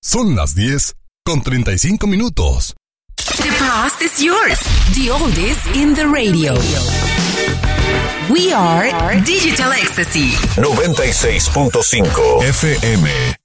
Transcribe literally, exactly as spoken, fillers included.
Son las diez con treinta y cinco minutos. The past is yours. The oldies in the radio. We are Digital Ecstasy. noventa y seis punto cinco F M.